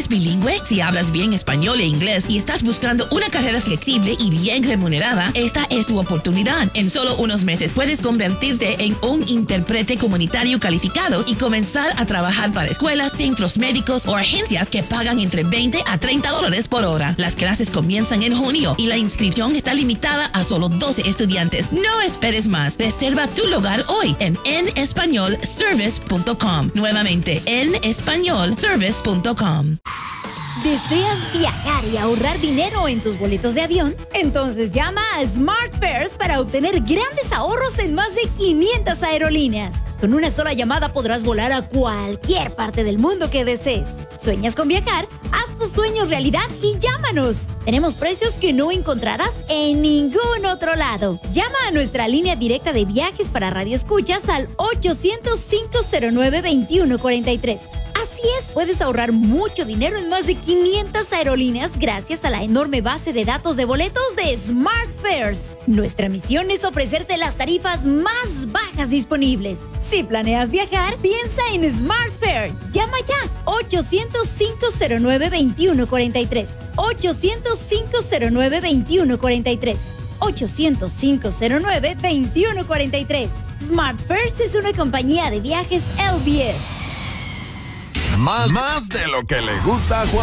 ¿Eres bilingüe? Si hablas bien español e inglés y estás buscando una carrera flexible y bien remunerada, esta es tu oportunidad. En solo unos meses puedes convertirte en un intérprete comunitario calificado y comenzar a trabajar para escuelas, centros médicos o agencias que pagan entre $20 a $30 por hora. Las clases comienzan en junio y la inscripción está limitada a solo 12 estudiantes. No esperes más. Reserva tu lugar hoy en enespañolservice.com. Nuevamente, enespañolservice.com. ¿Deseas viajar y ahorrar dinero en tus boletos de avión? Entonces llama a SmartFares para obtener grandes ahorros en más de 500 aerolíneas. Con una sola llamada podrás volar a cualquier parte del mundo que desees. ¿Sueñas con viajar? Haz tus sueños realidad y llámanos. Tenemos precios que no encontrarás en ningún otro lado. Llama a nuestra línea directa de viajes para radioescuchas al 800-509-2143. Así es, puedes ahorrar mucho dinero en más de 500 aerolíneas gracias a la enorme base de datos de boletos de SmartFares. Nuestra misión es ofrecerte las tarifas más bajas disponibles. Si planeas viajar, piensa en SmartFare. Llama ya, 800-509-2143. 800-509-2143. 800-509-2143. SmartFares es una compañía de viajes LBF. Más de lo que le gusta a Juan.